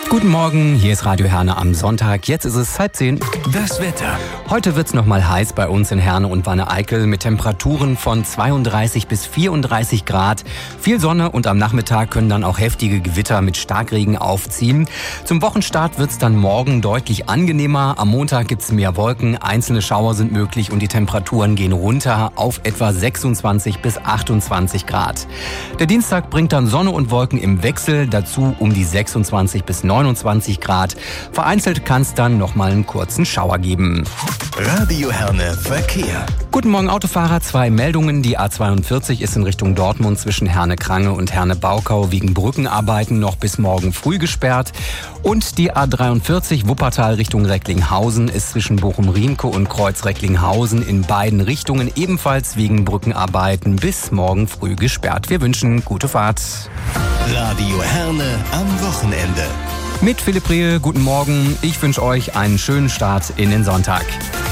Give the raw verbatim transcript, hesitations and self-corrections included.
Guten Morgen, hier ist Radio Herne am Sonntag. Jetzt ist es halb zehn. Das Wetter. Heute wird's noch mal heiß bei uns in Herne und Wanne-Eickel mit Temperaturen von zweiunddreißig bis vierunddreißig Grad. Viel Sonne und am Nachmittag können dann auch heftige Gewitter mit Starkregen aufziehen. Zum Wochenstart wird's dann morgen deutlich angenehmer. Am Montag gibt's mehr Wolken, einzelne Schauer sind möglich und die Temperaturen gehen runter auf etwa sechsundzwanzig bis achtundzwanzig Grad. Der Dienstag bringt dann Sonne und Wolken im Wechsel, dazu um die sechsundzwanzig bis neunundzwanzig Grad. Vereinzelt kann es dann noch mal einen kurzen Schauer geben. Radio Herne Verkehr. Guten Morgen Autofahrer, zwei Meldungen. Die A zweiundvierzig ist in Richtung Dortmund zwischen Herne-Krange und Herne-Baukau wegen Brückenarbeiten noch bis morgen früh gesperrt. Und die A dreiundvierzig Wuppertal Richtung Recklinghausen ist zwischen Bochum-Riemke und Kreuz-Recklinghausen in beiden Richtungen ebenfalls wegen Brückenarbeiten bis morgen früh gesperrt. Wir wünschen gute Fahrt. Radio Herne am Wochenende. Mit Philipp Rehe, guten Morgen. Ich wünsche euch einen schönen Start in den Sonntag.